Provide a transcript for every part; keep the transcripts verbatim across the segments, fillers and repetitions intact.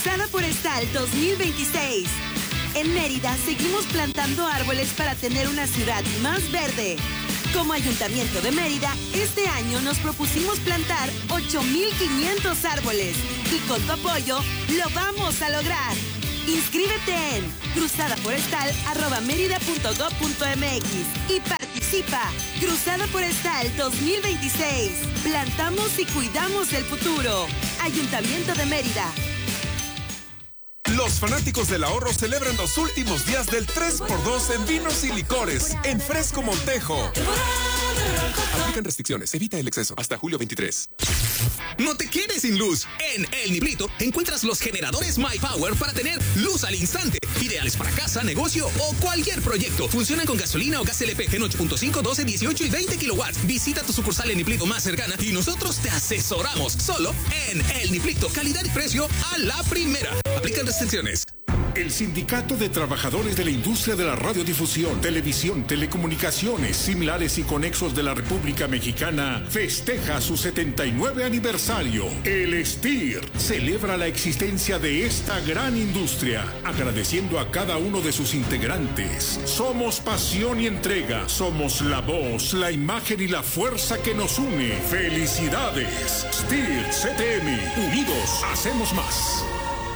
Cruzada Forestal dos mil veintiséis. En Mérida seguimos plantando árboles para tener una ciudad más verde. Como Ayuntamiento de Mérida, este año nos propusimos plantar ocho mil quinientos árboles y con tu apoyo lo vamos a lograr. Inscríbete en cruzadaforestal arroba mérida punto gob punto mx y participa. Cruzada Forestal dos mil veintiséis. Plantamos y cuidamos el futuro. Ayuntamiento de Mérida. Los fanáticos del ahorro celebran los últimos días del tres por dos en vinos y licores en Fresco Montejo. Aplican restricciones, evita el exceso. Hasta julio veintitrés. No te quedes sin luz. En El Niblito encuentras los generadores My Power para tener luz al instante. Ideales para casa, negocio o cualquier proyecto. Funcionan con gasolina o gas L P G en ocho punto cinco, doce, dieciocho y veinte kilowatts. Visita tu sucursal en Niblito más cercana y nosotros te asesoramos. Solo en El Niblito. Calidad y precio a la primera. Aplican restricciones. El Sindicato de Trabajadores de la Industria de la Radiodifusión, Televisión, Telecomunicaciones, Similares y Conexos de la República Mexicana festeja su setenta y nueve aniversario. El S T I R celebra la existencia de esta gran industria, agradeciendo a cada uno de sus integrantes. Somos pasión y entrega, somos la voz, la imagen y la fuerza que nos une. ¡Felicidades! S T I R C T M, unidos hacemos más.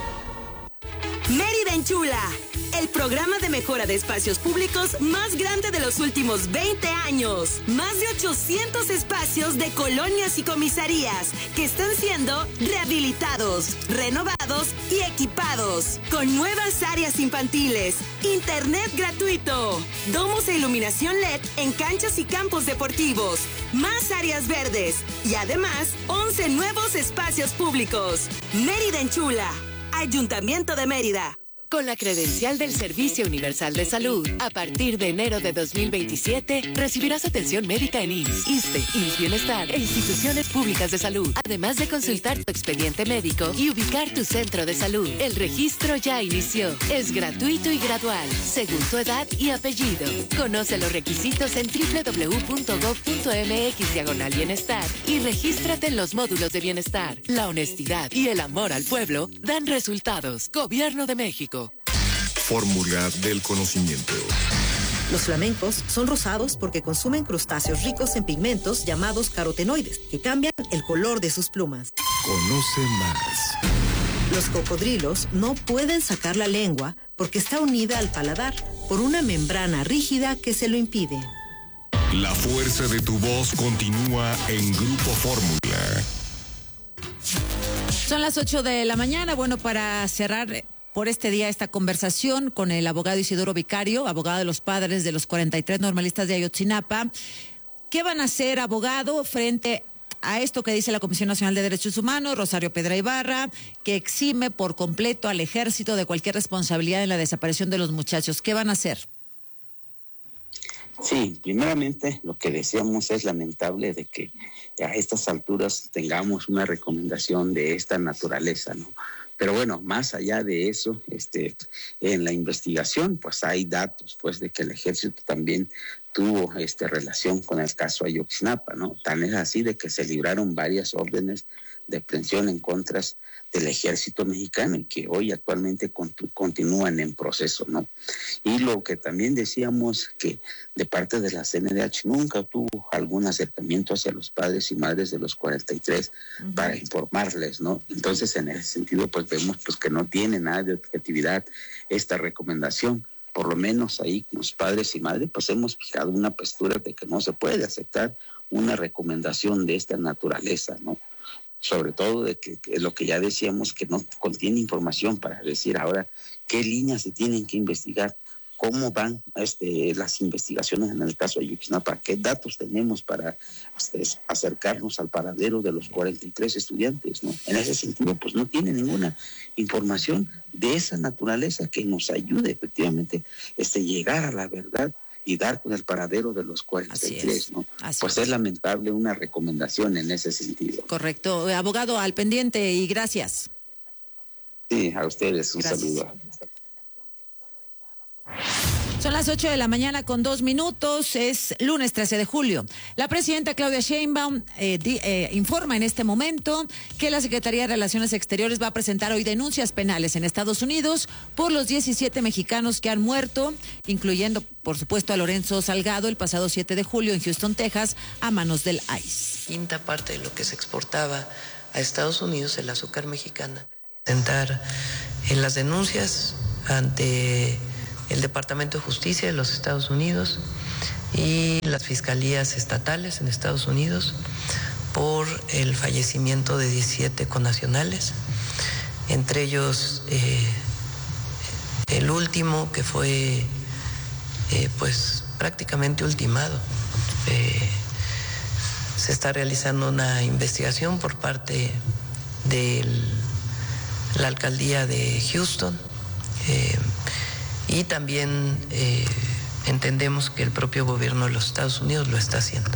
Mérida Enchula, el programa de mejora de espacios públicos más grande de los últimos veinte años. Más de ochocientos espacios de colonias y comisarías que están siendo rehabilitados, renovados y equipados. Con nuevas áreas infantiles, internet gratuito, domos e iluminación L E D en canchas y campos deportivos, más áreas verdes y además once nuevos espacios públicos. Mérida Enchula. Ayuntamiento de Mérida. Con la credencial del Servicio Universal de Salud, a partir de enero de dos mil veintisiete, recibirás atención médica en I M S S, ISSSTE, I M S S Bienestar e instituciones públicas de salud, además de consultar tu expediente médico y ubicar tu centro de salud. El registro ya inició. Es gratuito y gradual, según tu edad y apellido. Conoce los requisitos en doble u doble u doble u punto gob punto mx diagonal bienestar y regístrate en los módulos de bienestar. La honestidad y el amor al pueblo dan resultados. Gobierno de México. Fórmula del conocimiento. Los flamencos son rosados porque consumen crustáceos ricos en pigmentos llamados carotenoides, que cambian el color de sus plumas. Conoce más. Los cocodrilos no pueden sacar la lengua porque está unida al paladar por una membrana rígida que se lo impide. La fuerza de tu voz continúa en Grupo Fórmula. Son las ocho de la mañana. Bueno, para cerrar por este día esta conversación con el abogado Isidoro Vicario, abogado de los padres de los cuarenta y tres normalistas de Ayotzinapa. ¿Qué van a hacer, abogado, frente a esto que dice la Comisión Nacional de Derechos Humanos, Rosario Pedra Ibarra, que exime por completo al ejército de cualquier responsabilidad en la desaparición de los muchachos? ¿Qué van a hacer? Sí, primeramente lo que decíamos es lamentable de que a estas alturas tengamos una recomendación de esta naturaleza, ¿no? Pero bueno, más allá de eso, este, en la investigación, pues hay datos, pues, de que el ejército también tuvo, este, relación con el caso Ayotzinapa, ¿no? Tan es así de que se libraron varias órdenes de aprehensión en contra del ejército mexicano y que hoy actualmente continu- continúan en proceso, ¿no? Y lo que también decíamos que de parte de la C N D H nunca tuvo algún acercamiento hacia los padres y madres de los cuarenta y tres uh-huh. para informarles, ¿no? Entonces, en ese sentido, pues vemos pues que no tiene nada de objetividad esta recomendación. Por lo menos ahí los padres y madres pues hemos fijado una postura de que no se puede aceptar una recomendación de esta naturaleza, ¿no? Sobre todo de que, que lo que ya decíamos, que no contiene información para decir ahora qué líneas se tienen que investigar, cómo van este, las investigaciones en el caso de Ayotzinapa, qué datos tenemos para este, acercarnos al paradero de los cuarenta y tres estudiantes, ¿no? En ese sentido, pues no tiene ninguna información de esa naturaleza que nos ayude efectivamente este, llegar a la verdad y dar con el paradero de los cuarenta y tres, es, ¿no? Pues es. es lamentable una recomendación en ese sentido. Correcto. Abogado, al pendiente y gracias. Sí, a ustedes un gracias. saludo. Son las ocho de la mañana con dos minutos, es lunes trece de julio. La presidenta Claudia Sheinbaum eh, di, eh, informa en este momento que la Secretaría de Relaciones Exteriores va a presentar hoy denuncias penales en Estados Unidos por los diecisiete mexicanos que han muerto, incluyendo, por supuesto, a Lorenzo Salgado el pasado siete de julio en Houston, Texas, a manos del I C E. Quinta parte de lo que se exportaba a Estados Unidos, el azúcar mexicana. Presentar en las denuncias ante el Departamento de Justicia de los Estados Unidos y las fiscalías estatales en Estados Unidos por el fallecimiento de diecisiete connacionales, entre ellos eh, el último que fue eh, pues prácticamente ultimado. Eh, se está realizando una investigación por parte de la alcaldía de Houston. Eh, Y también eh, entendemos que el propio gobierno de los Estados Unidos lo está haciendo.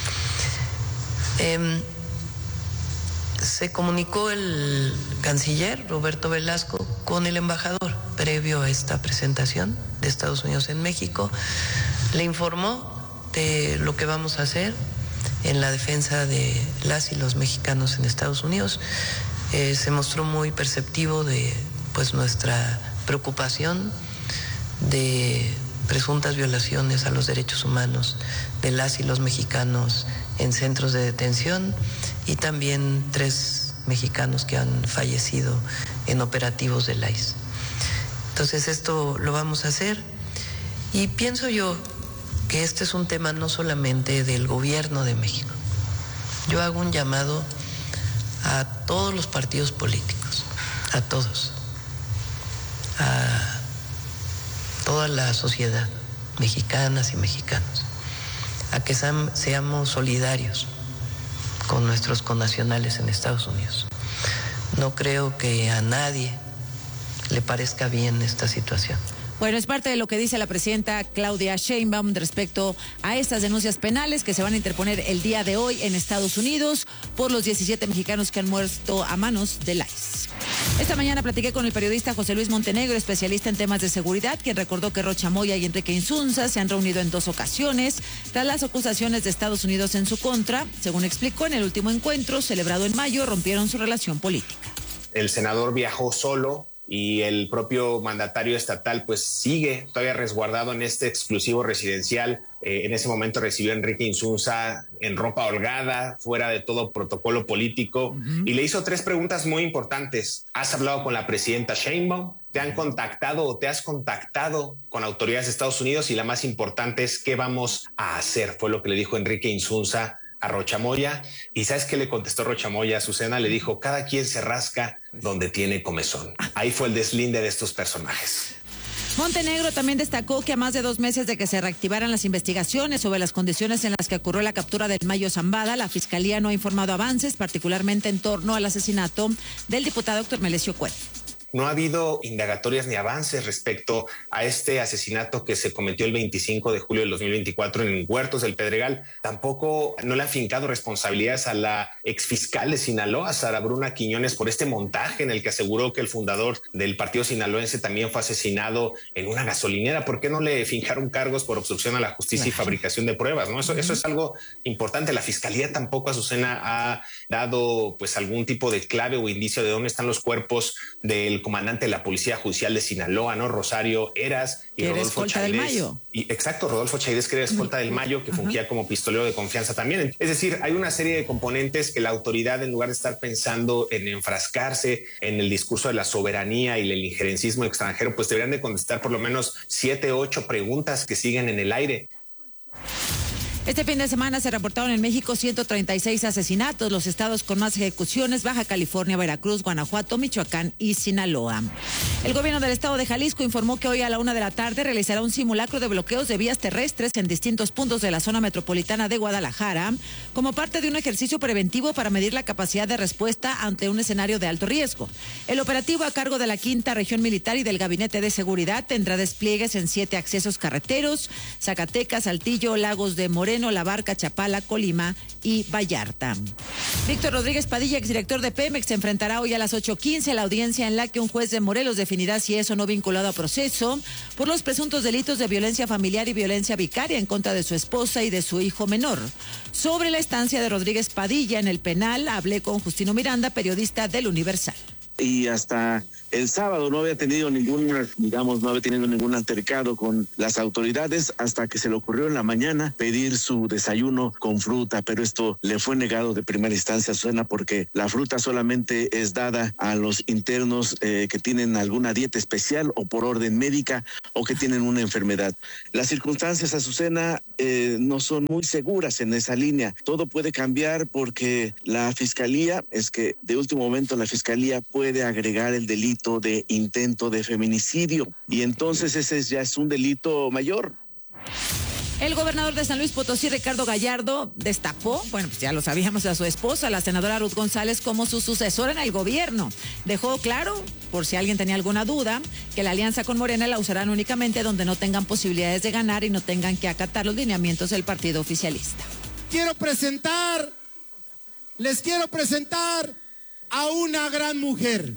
Eh, se comunicó el canciller Roberto Velasco con el embajador previo a esta presentación de Estados Unidos en México. Le informó de lo que vamos a hacer en la defensa de las y los mexicanos en Estados Unidos. Eh, se mostró muy perceptivo de pues nuestra preocupación de presuntas violaciones a los derechos humanos de las y los mexicanos en centros de detención y también tres mexicanos que han fallecido en operativos del I C E. Entonces esto lo vamos a hacer y pienso yo que este es un tema no solamente del gobierno de México. Yo hago un llamado a todos los partidos políticos, a todos, a toda la sociedad, mexicanas y mexicanos, a que seamos solidarios con nuestros connacionales en Estados Unidos. No creo que a nadie le parezca bien esta situación. Bueno, es parte de lo que dice la presidenta Claudia Sheinbaum respecto a estas denuncias penales que se van a interponer el día de hoy en Estados Unidos por los diecisiete mexicanos que han muerto a manos del I C E. Esta mañana platiqué con el periodista José Luis Montenegro, especialista en temas de seguridad, quien recordó que Rocha Moya y Enrique Insunza se han reunido en dos ocasiones tras las acusaciones de Estados Unidos en su contra. Según explicó, en el último encuentro, celebrado en mayo, rompieron su relación política. El senador viajó solo y el propio mandatario estatal pues sigue todavía resguardado en este exclusivo residencial. Eh, en ese momento recibió a Enrique Insunza en ropa holgada, fuera de todo protocolo político, uh-huh. y le hizo tres preguntas muy importantes. ¿Has hablado con la presidenta Sheinbaum? ¿Te han contactado o te has contactado con autoridades de Estados Unidos? Y la más importante es ¿qué vamos a hacer? Fue lo que le dijo Enrique Insunza a Rocha Moya. ¿Y sabes qué le contestó Rocha Moya a Azucena? Le dijo, cada quien se rasca donde tiene comezón. Ahí fue el deslinde de estos personajes. Montenegro también destacó que a más de dos meses de que se reactivaran las investigaciones sobre las condiciones en las que ocurrió la captura del Mayo Zambada, la Fiscalía no ha informado avances, particularmente en torno al asesinato del diputado Héctor Melesio Cuen. No ha habido indagatorias ni avances respecto a este asesinato que se cometió el veinticinco de julio del dos mil veinticuatro en Huertos del Pedregal. Tampoco no le han fincado responsabilidades a la exfiscal de Sinaloa, Sara Bruna Quiñones, por este montaje en el que aseguró que el fundador del partido sinaloense también fue asesinado en una gasolinera. ¿Por qué no le fincaron cargos por obstrucción a la justicia y fabricación de pruebas? ¿No? Eso, eso es algo importante. La Fiscalía tampoco, Azucena, ha dado pues algún tipo de clave o indicio de dónde están los cuerpos del comandante de la Policía Judicial de Sinaloa, ¿no? Rosario Heras y Rodolfo Chairez. Y, exacto, Rodolfo Chairez, que era escolta del Mayo, que fungía Ajá. como pistolero de confianza también. Es decir, hay una serie de componentes que la autoridad, en lugar de estar pensando en enfrascarse en el discurso de la soberanía y el injerencismo extranjero, pues deberían de contestar por lo menos siete, ocho preguntas que siguen en el aire. Este fin de semana se reportaron en México ciento treinta y seis asesinatos, los estados con más ejecuciones: Baja California, Veracruz, Guanajuato, Michoacán y Sinaloa. El gobierno del estado de Jalisco informó que hoy a la una de la tarde realizará un simulacro de bloqueos de vías terrestres en distintos puntos de la zona metropolitana de Guadalajara, como parte de un ejercicio preventivo para medir la capacidad de respuesta ante un escenario de alto riesgo. El operativo, a cargo de la Quinta Región Militar y del Gabinete de Seguridad, tendrá despliegues en siete accesos carreteros: Zacatecas, Saltillo, Lagos de Morelos, Centeno, La Barca, Chapala, Colima y Vallarta. Víctor Rodríguez Padilla, exdirector de Pemex, se enfrentará hoy a las ocho quince a la audiencia en la que un juez de Morelos definirá si es o no vinculado a proceso por los presuntos delitos de violencia familiar y violencia vicaria en contra de su esposa y de su hijo menor. Sobre la estancia de Rodríguez Padilla en el penal, hablé con Justino Miranda, periodista del Universal. Y hasta el sábado no había tenido ningún, digamos, no había tenido ningún altercado con las autoridades hasta que se le ocurrió en la mañana pedir su desayuno con fruta, pero esto le fue negado de primera instancia, Susana, porque la fruta solamente es dada a los internos eh, que tienen alguna dieta especial o por orden médica o que tienen una enfermedad. Las circunstancias, Azucena, eh, no son muy seguras en esa línea. Todo puede cambiar porque la fiscalía, es que de último momento la fiscalía puede agregar el delito de intento de feminicidio y entonces ese ya es un delito mayor. El gobernador de San Luis Potosí, Ricardo Gallardo, destapó, bueno, pues ya lo sabíamos, a su esposa, la senadora Ruth González, como su sucesora en el gobierno. Dejó claro, por si alguien tenía alguna duda, que la alianza con Morena la usarán únicamente donde no tengan posibilidades de ganar y no tengan que acatar los lineamientos del partido oficialista. Quiero presentar, les quiero presentar a una gran mujer.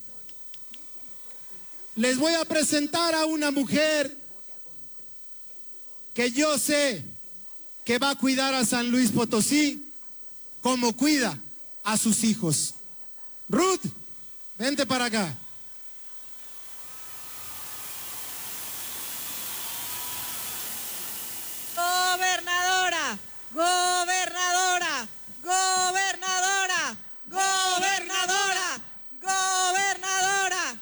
Les voy a presentar a una mujer que yo sé que va a cuidar a San Luis Potosí como cuida a sus hijos. Ruth, vente para acá. Gobernadora, gobernadora, gobernadora, gobernadora, gobernadora.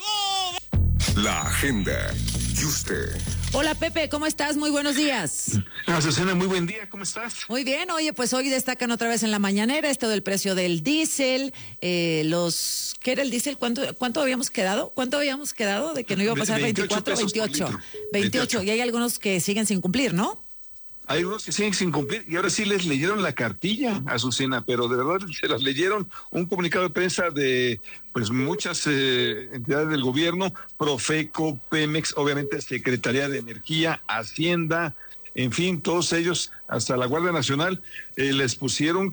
La agenda y usted. Hola Pepe, ¿cómo estás? Muy buenos días. Azucena, muy buen día, ¿cómo estás? Muy bien, oye, pues hoy destacan otra vez en la mañanera esto del precio del diésel, eh, los, ¿qué era el diésel? ¿Cuánto, cuánto habíamos quedado? ¿Cuánto habíamos quedado de que no iba a pasar veinticuatro, veintiocho? veintiocho, y hay algunos que siguen sin cumplir, ¿no? Hay unos que siguen sin cumplir y ahora sí les leyeron la cartilla, Azucena, pero de verdad se las leyeron, un comunicado de prensa de pues muchas eh, entidades del gobierno, Profeco, Pemex, obviamente Secretaría de Energía, Hacienda, en fin, todos ellos, hasta la Guardia Nacional, eh, les pusieron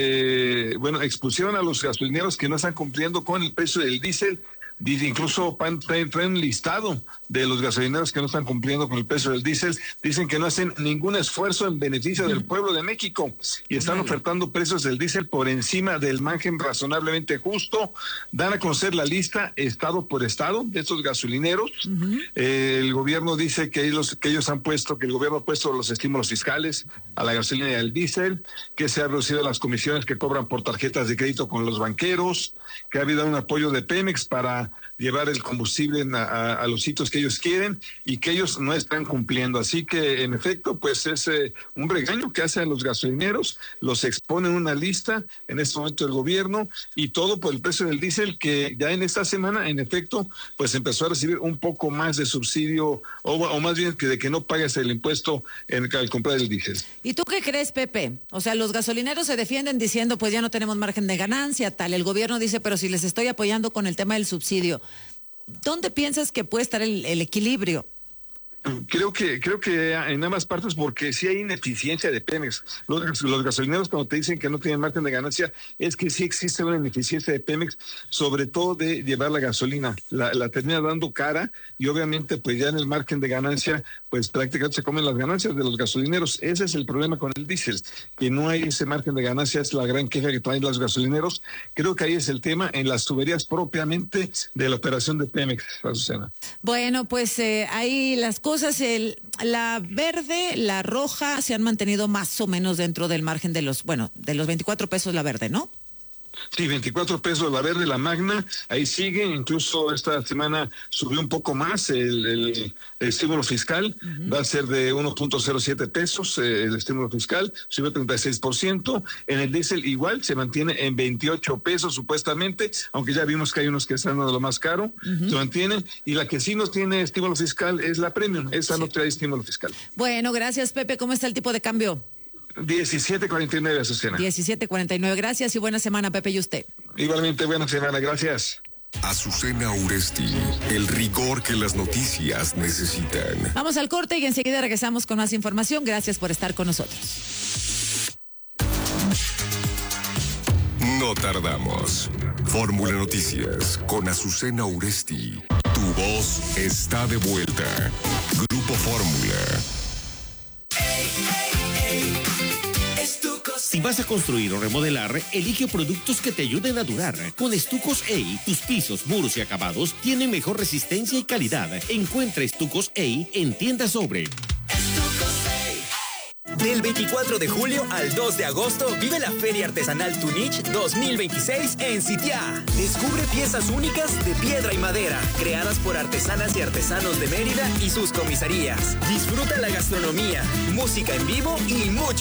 que, bueno, expusieron a los gasolineros que no están cumpliendo con el precio del diésel. Dice, incluso traen, traen un listado de los gasolineros que no están cumpliendo con el precio del diésel. Dicen que no hacen ningún esfuerzo en beneficio del pueblo de México y están ofertando precios del diésel por encima del margen razonablemente justo. Dan a conocer la lista estado por estado de estos gasolineros. Uh-huh. Eh, el gobierno dice que ellos, que ellos han puesto, que el gobierno ha puesto los estímulos fiscales a la gasolina y al diésel, que se ha reducido las comisiones que cobran por tarjetas de crédito con los banqueros, que ha habido un apoyo de Pemex para llevar el combustible a, a, a los sitios que ellos quieren y que ellos no están cumpliendo. Así que, en efecto, pues es eh, un regaño que hacen los gasolineros, los expone en una lista en este momento el gobierno y todo por el precio del diésel que ya en esta semana, en efecto, pues empezó a recibir un poco más de subsidio o, o más bien que de que no pagues el impuesto en, al comprar el diésel. ¿Y tú qué crees, Pepe? O sea, los gasolineros se defienden diciendo, pues ya no tenemos margen de ganancia, tal. El gobierno dice, pero si les estoy apoyando con el tema del subsidio, ¿dónde piensas que puede estar el, el equilibrio? Creo que creo que en ambas partes, porque sí hay ineficiencia de Pemex. Los, los gasolineros, cuando te dicen que no tienen margen de ganancia, es que sí existe una ineficiencia de Pemex, sobre todo de llevar la gasolina. La, la termina dando cara y obviamente pues ya en el margen de ganancia, pues prácticamente se comen las ganancias de los gasolineros. Ese es el problema con el diésel, que no hay ese margen de ganancia, es la gran queja que traen los gasolineros. Creo que ahí es el tema en las tuberías propiamente de la operación de Pemex, Azucena. Bueno, pues eh, ahí las cosas. Cosas, el, la verde, la roja se han mantenido más o menos dentro del margen de los, bueno, de los veinticuatro pesos la verde, ¿no? Sí, veinticuatro pesos la verde, la magna, ahí sigue, incluso esta semana subió un poco más el, el, el estímulo fiscal, uh-huh. Va a ser de uno punto cero siete pesos eh, el estímulo fiscal, subió treinta y seis por ciento, en el diésel igual se mantiene en veintiocho pesos supuestamente, aunque ya vimos que hay unos que están dando lo más caro, uh-huh. Se mantienen, y la que sí no tiene estímulo fiscal es la premium, esa sí. No trae estímulo fiscal. Bueno, gracias Pepe, ¿cómo está el tipo de cambio? diecisiete cuarenta y nueve, Azucena. diecisiete cuarenta y nueve, gracias y buena semana, Pepe, y usted. Igualmente, buena semana, gracias. Azucena Uresti, el rigor que las noticias necesitan. Vamos al corte y enseguida regresamos con más información. Gracias por estar con nosotros. No tardamos. Fórmula Noticias con Azucena Uresti. Tu voz está de vuelta. Grupo Fórmula. Si vas a construir o remodelar, elige productos que te ayuden a durar. Con Estucos E I, tus pisos, muros y acabados tienen mejor resistencia y calidad. Encuentra Estucos E I en tiendas Sobre. Del veinticuatro de julio al dos de agosto, vive la Feria Artesanal Tunich dos mil veintiséis en Sitiá. Descubre piezas únicas de piedra y madera, creadas por artesanas y artesanos de Mérida y sus comisarías. Disfruta la gastronomía, música en vivo y mucho